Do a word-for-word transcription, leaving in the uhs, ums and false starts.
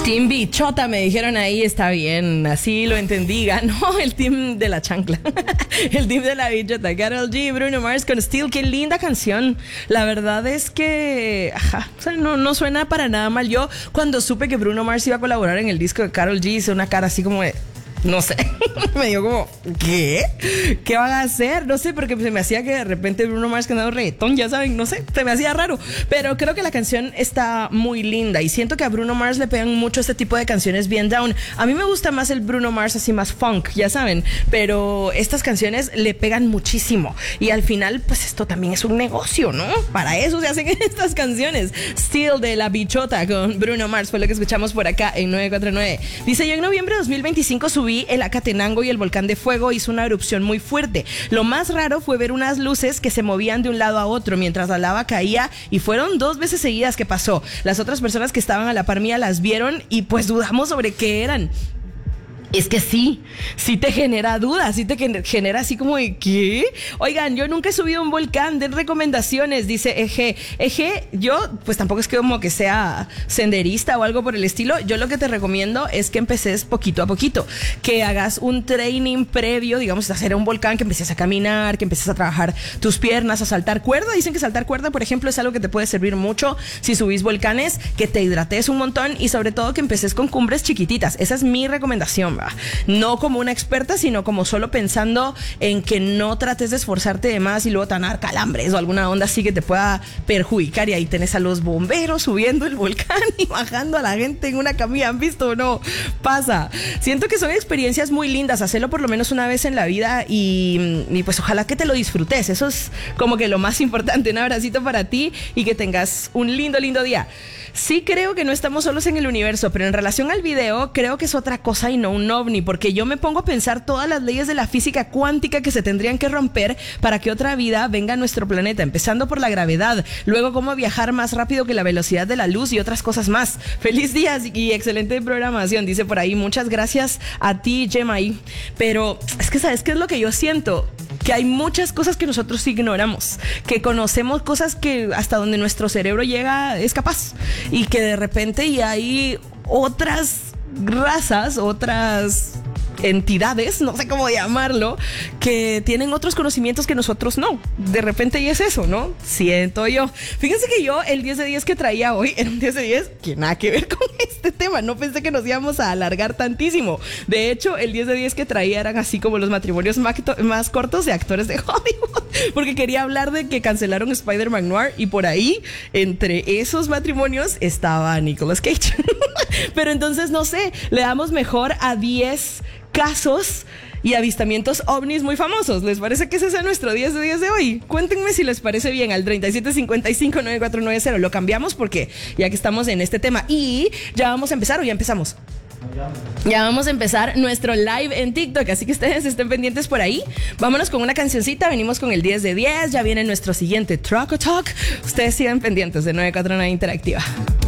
Team Bichota, me dijeron ahí, está bien, así lo entendí, ganó el team de la chancla, el team de la Bichota. Karol G, Bruno Mars con Still, qué linda canción. La verdad es que, ajá, o sea, no, no suena para nada mal. Yo cuando supe que Bruno Mars iba a colaborar en el disco de Karol G, hice una cara así como de... No sé, me dio como, ¿qué? ¿Qué van a hacer? No sé, porque se me hacía que de repente Bruno Mars cantando reggaetón, ya saben, no sé, se me hacía raro. Pero creo que la canción está muy linda y siento que a Bruno Mars le pegan mucho este tipo de canciones bien down. A mí me gusta más el Bruno Mars así más funk, ya saben, pero estas canciones le pegan muchísimo. Y al final, pues esto también es un negocio, ¿no? Para eso se hacen estas canciones. Still de la Bichota con Bruno Mars fue lo que escuchamos por acá en nueve cuatro nueve. Dice, yo en noviembre de dos mil veinticinco subí el Acatenango y el volcán de fuego hizo una erupción muy fuerte. Lo más raro fue ver unas luces que se movían de un lado a otro mientras la lava caía y fueron dos veces seguidas que pasó. Las otras personas que estaban a la par mía las vieron y pues dudamos sobre qué eran. Es que sí, sí te genera dudas, sí te genera así como de ¿qué? Oigan, yo nunca he subido a un volcán, den recomendaciones, dice Eje. Eje, yo pues tampoco es que como que sea senderista o algo por el estilo. Yo lo que te recomiendo es que empeces poquito a poquito, que hagas un training previo, digamos, hacer un volcán, que empieces a caminar, que empieces a trabajar tus piernas, a saltar cuerda. Dicen que saltar cuerda, por ejemplo, es algo que te puede servir mucho si subís volcanes, que te hidrates un montón y sobre todo que empeces con cumbres chiquititas. Esa es mi recomendación. No como una experta, sino como solo pensando en que no trates de esforzarte de más y luego te van a dar calambres o alguna onda así que te pueda perjudicar. Y ahí tenés a los bomberos subiendo el volcán y bajando a la gente en una camilla. ¿Han visto o no? Pasa. Siento que son experiencias muy lindas. Hacerlo por lo menos una vez en la vida y, y pues ojalá que te lo disfrutes. Eso es como que lo más importante. Un abracito para ti y que tengas un lindo, lindo día. Sí creo que no estamos solos en el universo, pero en relación al video creo que es otra cosa y no un ovni, porque yo me pongo a pensar todas las leyes de la física cuántica que se tendrían que romper para que otra vida venga a nuestro planeta, empezando por la gravedad, luego cómo viajar más rápido que la velocidad de la luz y otras cosas más. Feliz día y excelente programación, dice por ahí. Muchas gracias a ti, Gemay. Pero es que ¿sabes qué es lo que yo siento? Que hay muchas cosas que nosotros ignoramos, que conocemos cosas que hasta donde nuestro cerebro llega es capaz y que de repente ya hay otras razas, otras entidades, no sé cómo llamarlo, que tienen otros conocimientos que nosotros no. De repente y es eso, ¿no? Siento yo. Fíjense que yo el diez de diez que traía hoy era un diez de diez que nada que ver con este tema. No pensé que nos íbamos a alargar tantísimo. De hecho, el diez de diez que traía eran así como los matrimonios más cortos de actores de Hollywood, porque quería hablar de que cancelaron Spider-Man Noir y por ahí, entre esos matrimonios, estaba Nicolas Cage. Pero entonces, no sé, le damos mejor a diez casos y avistamientos ovnis muy famosos. ¿Les parece que ese sea nuestro diez de diez de hoy? Cuéntenme si les parece bien al treinta y siete cincuenta y cinco nueve cuatro nueve cero. Lo cambiamos porque ya que estamos en este tema y ya vamos a empezar o ya empezamos. Ya vamos a empezar nuestro live en TikTok, así que ustedes estén pendientes por ahí. Vámonos con una cancioncita, venimos con el diez de diez, ya viene nuestro siguiente Truck o Talk. Ustedes sigan pendientes de nueve cuatro nueve Interactiva.